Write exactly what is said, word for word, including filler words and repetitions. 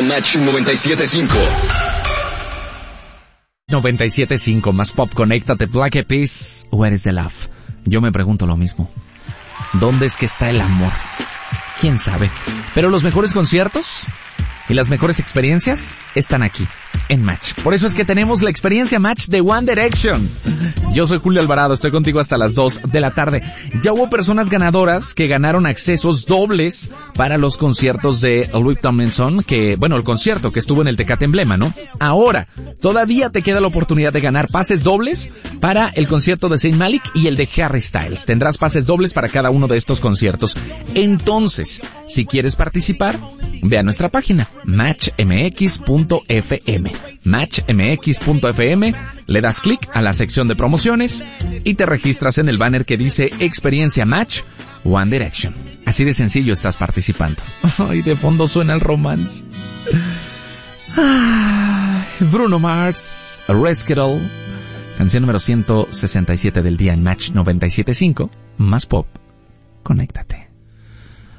a Match noventa y siete punto cinco. noventa y siete punto cinco más pop, conéctate. Black Eyed Peas, Where is the Love? Yo me pregunto lo mismo. ¿Dónde es que está el amor? ¿Quién sabe? Pero los mejores conciertos y las mejores experiencias están aquí, en Match. Por eso es que tenemos la experiencia Match de One Direction. Yo soy Julio Alvarado, estoy contigo hasta las dos de la tarde. Ya hubo personas ganadoras que ganaron accesos dobles para los conciertos de Louis Tomlinson, que, bueno, el concierto que estuvo en el Tecate Emblema, ¿no? Ahora, todavía te queda la oportunidad de ganar pases dobles para el concierto de Zayn Malik y el de Harry Styles. Tendrás pases dobles para cada uno de estos conciertos. Entonces, si quieres participar, ve a nuestra página, match m x punto f m. match m x punto f m, le das clic a la sección de promociones y te registras en el banner que dice Experiencia Match One Direction. Así de sencillo estás participando. Ay, de fondo suena el romance. Ay, Bruno Mars, Rescue, canción número ciento sesenta y siete del día en Match noventa y siete punto cinco, más pop. Conéctate.